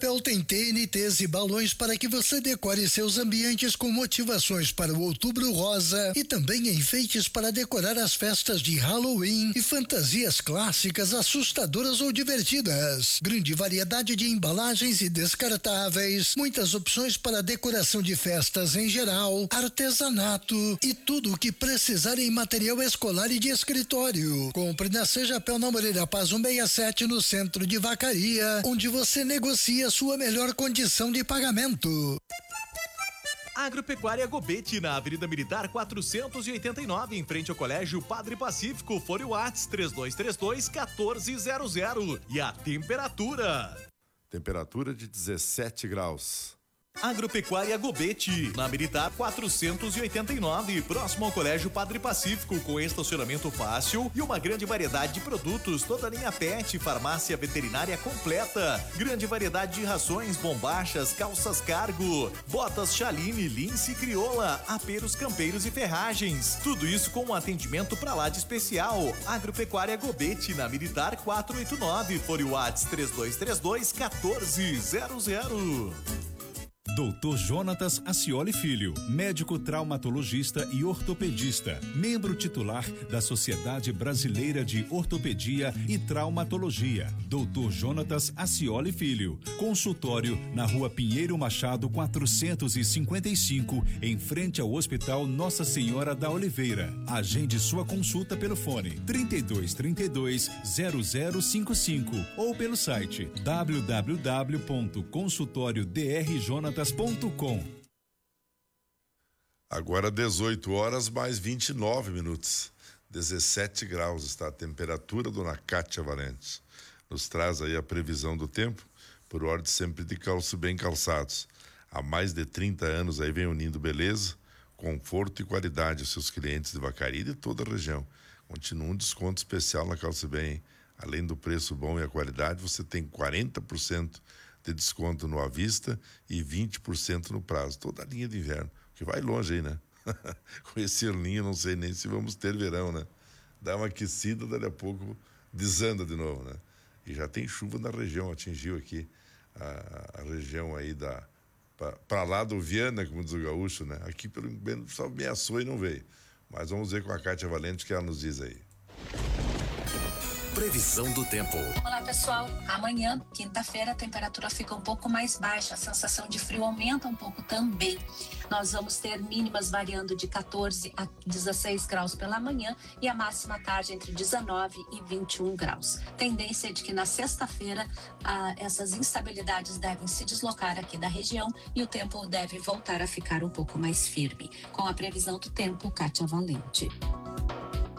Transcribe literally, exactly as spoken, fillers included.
Pel tem T N Ts e balões para que você decore seus ambientes com motivações para o Outubro Rosa e também enfeites para decorar as festas de Halloween e fantasias clássicas, assustadoras ou divertidas. Grande variedade de embalagens e descartáveis, muitas opções para decoração de festas em geral, artesanato e tudo o que precisar em material escolar e de escritório. Compre na Seja Pel na Moreira Paz cento e sessenta e sete, no centro de Vacaria, onde você negocia sua melhor condição de pagamento. Agropecuária Gobete, na Avenida Militar quatrocentos e oitenta e nove, em frente ao Colégio Padre Pacífico. Fone Whats três dois três dois, um quatro zero zero. E a temperatura? Temperatura de dezessete graus. Agropecuária Gobete, na Militar quatrocentos e oitenta e nove, próximo ao Colégio Padre Pacífico, com estacionamento fácil e uma grande variedade de produtos, toda a linha pet, farmácia veterinária completa, grande variedade de rações, bombachas, calças cargo, botas Chaline, Lince e Crioula, aperos campeiros e ferragens, tudo isso com um atendimento pra lá de especial. Agropecuária Gobete, na Militar quatrocentos e oitenta e nove, fone Whats três dois três dois, um quatro zero zero. doutor Jonatas Acioli Filho, médico traumatologista e ortopedista, membro titular da Sociedade Brasileira de Ortopedia e Traumatologia. doutor Jonatas Acioli Filho, consultório na Rua Pinheiro Machado quatrocentos e cinquenta e cinco, em frente ao Hospital Nossa Senhora da Oliveira. Agende sua consulta pelo fone trinta e dois, trinta e dois, zero zero cinco cinco ou pelo site w w w ponto consultório d r jonatas ponto com. Agora dezoito horas mais vinte e nove minutos. dezessete graus está a temperatura. Dona Kátia Valente nos traz aí a previsão do tempo, por ordem sempre de calço bem calçados. Há mais de trinta anos aí vem unindo beleza, conforto e qualidade aos seus clientes de Vacaria e de toda a região. Continua um desconto especial na Calce Bem. Além do preço bom e a qualidade, você tem quarenta por cento de desconto no à vista e vinte por cento no prazo. Toda a linha de inverno, que vai longe aí, né? Com esse erlinho, não sei nem se vamos ter verão, né? Dá uma aquecida, dali a pouco desanda de novo, né? E já tem chuva na região, atingiu aqui a, a região aí da... para lá do Viana, como diz o gaúcho, né? Aqui pelo menos só ameaçou e não veio. Mas vamos ver com a Kátia Valente o que ela nos diz aí. Previsão do tempo. Olá, pessoal. Amanhã, quinta-feira, a temperatura fica um pouco mais baixa, a sensação de frio aumenta um pouco também. Nós vamos ter mínimas variando de quatorze a dezesseis graus pela manhã e a máxima tarde entre dezenove e vinte e um graus. Tendência de que na sexta-feira ah, essas instabilidades devem se deslocar aqui da região e o tempo deve voltar a ficar um pouco mais firme. Com a previsão do tempo, Kátia Valente.